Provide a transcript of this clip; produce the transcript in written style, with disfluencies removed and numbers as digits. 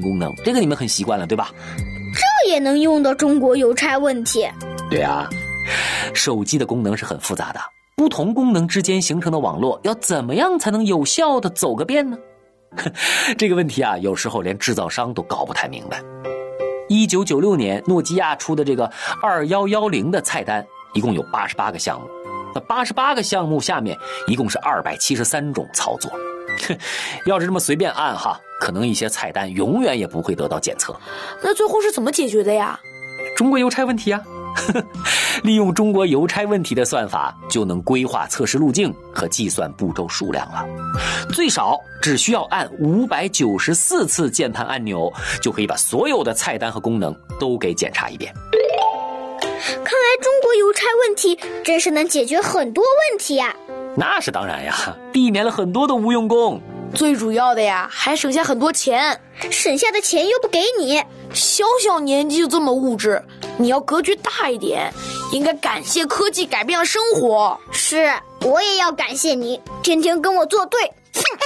功能，这个你们很习惯了，对吧？ 这也能用到中国邮差问题。 对啊，手机的功能是很复杂的，不同功能之间形成的网络要怎么样才能有效地走个遍呢？这个问题啊，有时候连制造商都搞不太明白。1996年，诺基亚出的这个2110的菜单，一共有88个项目。那88个项目下面，一共是273种操作。要是这么随便按哈，可能一些菜单永远也不会得到检测。 那最后是怎么解决的呀？ 中国邮差问题啊。利用中国邮差问题的算法，就能规划测试路径和计算步骤数量了。最少只需要按594次键盘按钮，就可以把所有的菜单和功能都给检查一遍。 看来中国邮差问题真是能解决很多问题呀。 那是当然呀，避免了很多的无用功。 最主要的呀，还省下很多钱。 省下的钱又不给你， 小小年纪就这么物质，你要格局大一点，应该感谢科技改变了生活。 是，我也要感谢你，天天跟我作对。